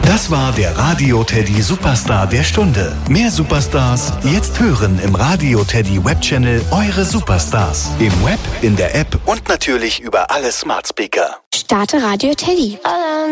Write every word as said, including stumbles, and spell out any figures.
Das war der Radio Teddy Superstar der Stunde. Mehr Superstars jetzt hören im Radio Teddy Webchannel Eure Superstars. Im Web, in der App und natürlich über alle Smart Speaker. Starte Radio Teddy. Alarm.